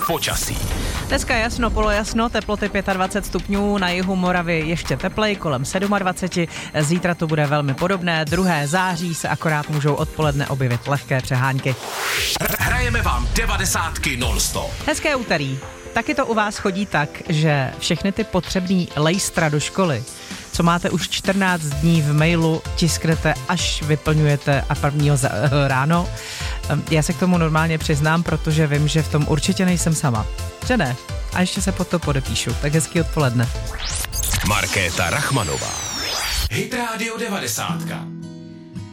počasí. Dneska jasno, polojasno, teploty 25 stupňů, na jihu Moravy ještě teplej, kolem 27. Zítra to bude velmi podobné, 2. září se akorát můžou odpoledne objevit lehké přehánky. Hrajeme vám 90 non-stop. Hezké úterý. Taky to u vás chodí tak, že všechny ty potřebný lejstra do školy, co máte už 14 dní v mailu, tisknete, až vyplňujete a 1. ráno. Já se k tomu normálně přiznám, protože vím, že v tom určitě nejsem sama. Že ne? A ještě se pod to podepíšu. Tak hezký odpoledne. Markéta Rachmanová. Hit Radio 90.